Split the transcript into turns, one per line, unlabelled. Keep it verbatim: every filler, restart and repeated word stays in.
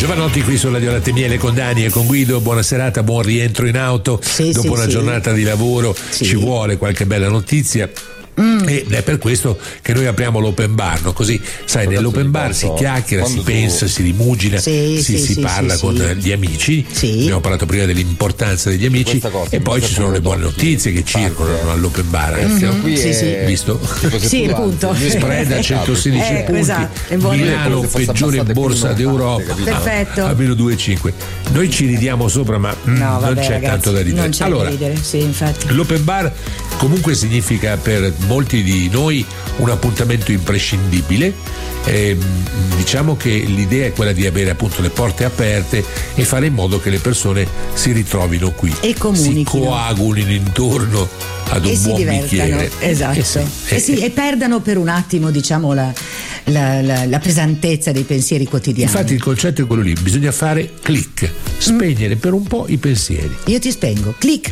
Giovanotti qui su Radio Latte Miele con Dani e con Guido. Buona serata, buon rientro in auto
sì,
dopo
sì,
una
sì.
giornata di lavoro.
Sì.
Ci vuole qualche bella notizia. Mm. Ed è per questo che noi apriamo l'open bar, no? Così sai, nell'open bar si chiacchiera, si pensa, si rimugina,
sì,
si,
sì,
si
sì,
parla
sì,
con
sì.
gli amici.
Sì.
Abbiamo parlato prima dell'importanza degli amici e poi ci sono le buone notizie che circolano all'open bar. Eh?
Mm-hmm.
Qui
sì, sì.
Visto?
Sì, appunto.
Spread a centosedici
ecco,
punti,
esatto.
Milano peggiore borsa d'Europa,
perfetto.
a meno due virgola cinque. Noi ci ridiamo sopra, ma mm,
no, vabbè,
non c'è
ragazzi,
tanto da ridere.
Non c'è
allora,
da ridere, sì, infatti.
L'open bar comunque significa per molti di noi un appuntamento imprescindibile. Eh, diciamo che l'idea è quella di avere appunto le porte aperte e fare in modo che le persone si ritrovino qui
e comunichino,
si coagulino intorno ad un
e
buon
si
bicchiere,
esatto,
eh sì,
e,
eh,
sì, e perdano per un attimo, diciamo, la, la, la, la pesantezza dei pensieri quotidiani.
Infatti il concetto è quello lì, bisogna fare click, spegnere mm. per un po' i pensieri.
Io ti spengo, click.